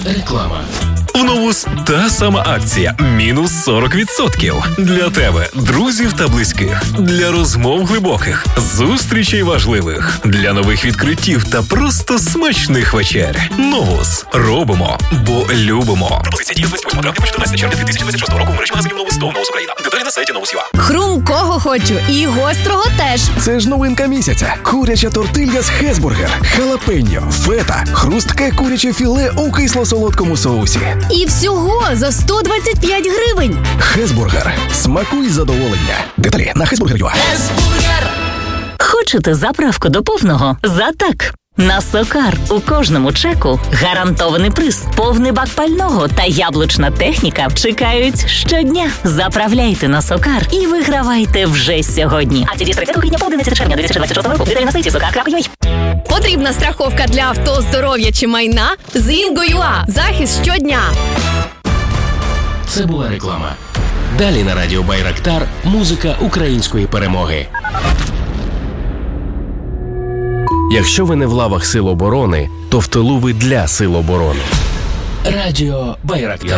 Реклама. В Новус та сама акція мінус 40%. Для тебе, друзів та близьких. Для розмов глибоких, зустрічей важливих. Для нових відкриттів та просто смачних вечер. Новус. Робимо, бо любимо. Пропозиція діє з 28 травня по 14 червня 2026 року в мережі магазинів Новус та Новус Україна. Деталі на сайті Новус.ua. Хрумкого хочу і гострого теж. Це ж новинка місяця. Куряча тортилья з Хесбургер, халапеньо, фета, хрустке куряче філе у кисло-солодкому соусі. І всього за 125 гривень. Хесбургер. Смакуй задоволення. Деталі на Хесбургер.ua. Хочете заправку до повного? За так. На Сокар у кожному чеку гарантований приз, повний бак пального та яблучна техніка чекають щодня. Заправляйте на Сокар і вигравайте вже сьогодні. Акція діє з 30 квітня по 11 червня 2026 року. Деталі на сайті sokar.ua. Потрібна страховка для авто, здоров'я чи майна? З Інго.ua. Захист щодня. Це була реклама. Далі на радіо Байрактар музика української перемоги. Якщо ви не в лавах Сил оборони, то в тилу ви для Сил оборони. Радіо Байрактар.